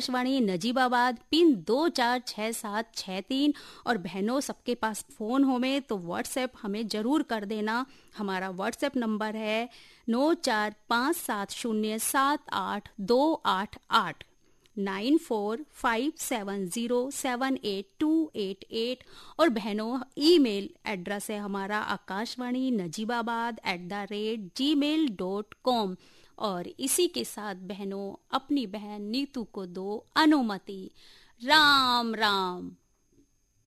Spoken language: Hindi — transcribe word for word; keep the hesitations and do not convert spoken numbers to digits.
आकाशवाणी नजीबाबाद पिन दो चार छः सात छः तीन। और बहनों सबके पास फ़ोन हो में तो व्हाट्सएप हमें ज़रूर कर देना। हमारा व्हाट्सएप नंबर है नौ चार पाँच सात शून्य सात आठ दो आठ आठ nine four five seven zero seven eight to eight eight. और बहनों ईमेल एड्रेस है हमारा Akashvani Najibabad at the rate ji mail dot com. और इसी के साथ बहनों अपनी बहन नीतू को दो अनुमति। राम राम।